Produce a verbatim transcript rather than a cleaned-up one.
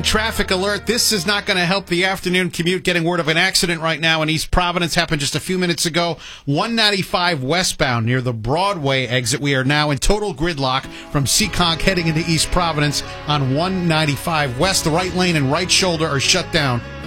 Traffic alert. This is not going to help the afternoon commute. Getting word of an accident right now in East Providence. Happened just a few minutes ago. one ninety-five westbound near the Broadway exit. We are now in total gridlock from Seekonk heading into East Providence on one ninety-five west. The right lane and right shoulder are shut down